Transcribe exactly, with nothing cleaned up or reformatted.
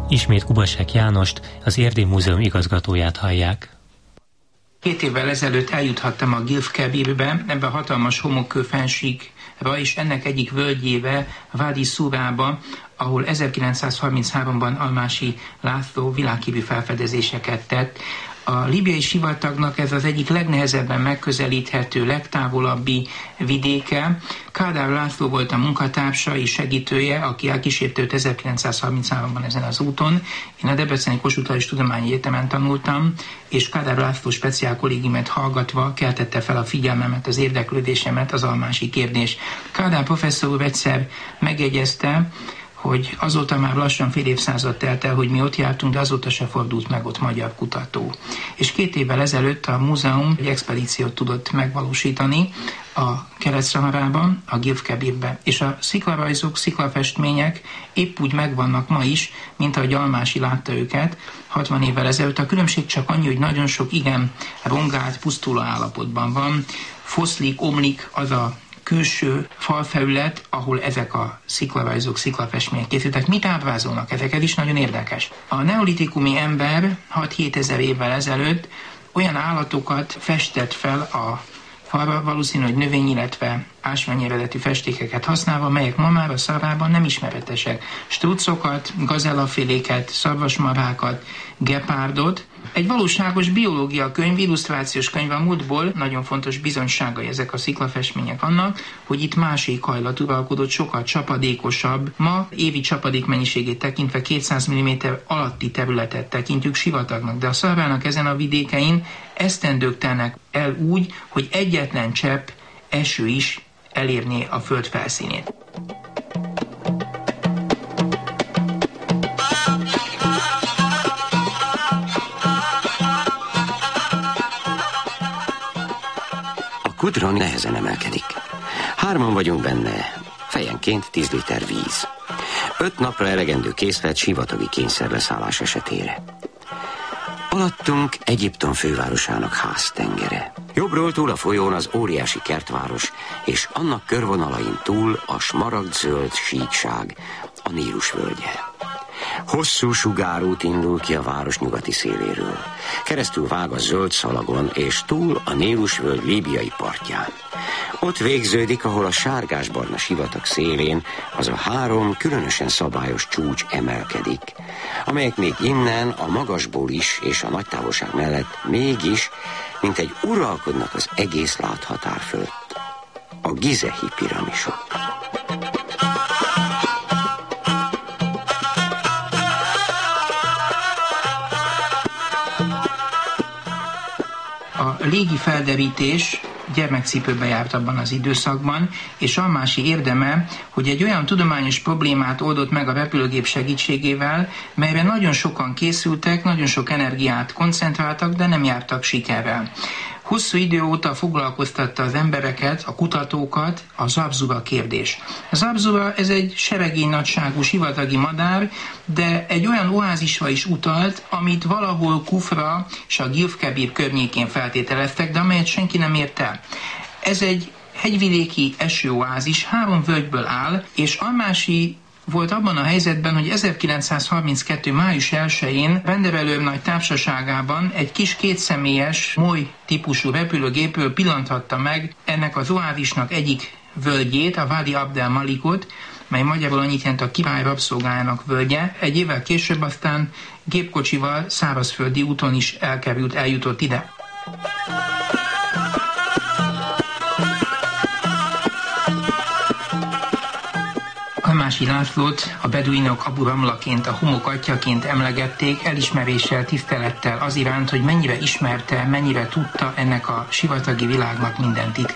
Ismét Kubasek Jánost, az Erdély Múzeum igazgatóját hallják. Két évvel ezelőtt eljuthattam a Gilf-Kebirbe, ebbe a hatalmas homokkő fennsíkra, és ennek egyik völgyébe, Wadi Szurába, ahol ezerkilencszázharmincháromban Almási László világhírű felfedezéseket tett. A líbiai sivatagnak ez az egyik legnehezebben megközelíthető, legtávolabbi vidéke. Kádár László volt a munkatársa és segítője, aki elkísérte őt ezerkilencszázharmincháromban ezen az úton. Én a Debreceni Kossuth Lajos Tudományi Egyetemen tanultam, és Kádár László speciál kollégiumet hallgatva keltette fel a figyelmemet, az érdeklődésemet az almási kérdés. Kádár professzor úr egyszer megjegyezte, hogy azóta már lassan fél évszázad telt el, hogy mi ott jártunk, de azóta se fordult meg ott magyar kutató. És két évvel ezelőtt a múzeum egy expedíciót tudott megvalósítani a Kelet-Szaharában, a Gilf-Kebirbe. És a sziklarajzok, sziklafestmények épp úgy megvannak ma is, mint ahogy Almási látta őket hatvan évvel ezelőtt. A különbség csak annyi, hogy nagyon sok igen rongált, pusztuló állapotban van. Foszlik, omlik az a külső falfelület, ahol ezek a sziklarajzok, sziklafestmények készültek. Mit ábrázolnak? Ezeket is nagyon érdekes. A neolitikumi ember hat-hét ezer évvel ezelőtt olyan állatokat festett fel a falra, valószínű, hogy növény, illetve ásványi eredetű festékeket használva, melyek ma már a Szahárában nem ismeretesek. Strucokat, gazellaféléket, szarvasmarhákat, gepárdot. Egy valóságos biológia könyv, illusztrációs könyv a múltból, nagyon fontos bizonyságai ezek a sziklafestmények annak, hogy itt más éghajlat uralkodott, sokkal csapadékosabb. Ma évi csapadék mennyiségét tekintve kétszáz milliméter alatti területet tekintjük sivatagnak, de a Szaharának ezen a vidékein esztendők telnek el úgy, hogy egyetlen csepp eső is elérné a föld felszínét. A kudron nehezen emelkedik. Hárman vagyunk benne, fejenként tíz liter víz. Öt napra elegendő készlet sivatagi kényszerleszállás esetére. Alattunk Egyiptom fővárosának háztengere. Jobbról túl a folyón az óriási kertváros, és annak körvonalain túl a smaragdzöld síkság, a Nílus völgye. Hosszú sugárút indul ki a város nyugati széléről. Keresztül vág a zöld szalagon, és túl a Nílusvölgy líbiai partján. Ott végződik, ahol a sárgásbarna sivatag szélén az a három különösen szabályos csúcs emelkedik, amelyek még innen a magasból is és a nagy távolság mellett mégis, mint egy uralkodnak az egész láthatár fölött. A Gizehi piramisok. A légi felderítés gyermekcipőbe járt abban az időszakban, és Almási érdeme, hogy egy olyan tudományos problémát oldott meg a repülőgép segítségével, melyre nagyon sokan készültek, nagyon sok energiát koncentráltak, de nem jártak sikerrel. Hosszú idő óta foglalkoztatta az embereket, a kutatókat a zabzuba kérdés. A zabzuba ez egy seregény nagyságú sivatagi madár, de egy olyan oázisra is utalt, amit valahol Kufra és a Gilf-Kebir környékén feltételeztek, de amelyet senki nem ért el. Ez egy hegyvidéki esőoázis, három völgyből áll, és Almási volt abban a helyzetben, hogy ezerkilencszázharminckettő május elsején rendevelőrnagy társaságában egy kis kétszemélyes, moly típusú repülőgépről pillanthatta meg ennek az oázisnak egyik völgyét, a Wadi Abdel Malikot, mely magyarul annyit jelent a király rabszolgájának völgye. Egy évvel később aztán gépkocsival szárazföldi úton is elkerült, eljutott ide. Almási Lászlót a beduinok Abu Ramlaként, a homok atyaként emlegették, elismeréssel, tisztelettel az iránt, hogy mennyire ismerte, mennyire tudta ennek a sivatagi világnak minden titkát.